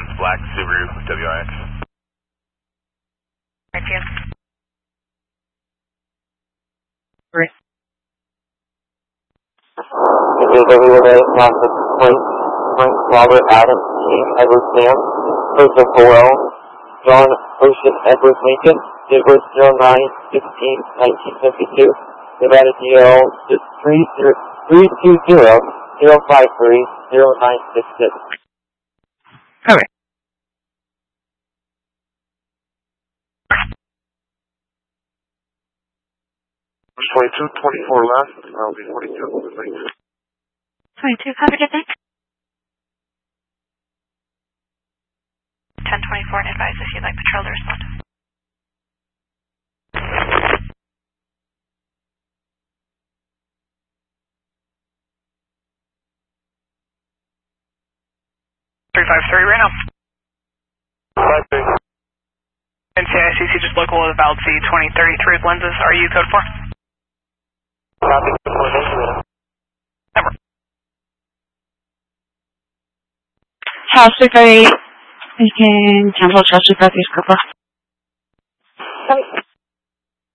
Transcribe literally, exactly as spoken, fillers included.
black Subaru W R X. Thank you. Great. W R X, Knoxville, Frank, Frank Robert Adams, King Edward Sam, Joseph Burrell, John Ocean Edward Lincoln, Edward zero nine sixteen nineteen fifty-two, Nevada D L three two zero zero five three zero nine six six. Okay. twenty-two, twenty-four left, I'll be forty-two. twenty-two, have a good day. ten twenty-four and advise if you'd like patrol to respond. three five three right now. five three. N C I C C just local with valid C twenty thirty-three with lenses. Are you code four? Copy, coordination. Number. House three five eight, you can cancel Chelsea Southeast Purple.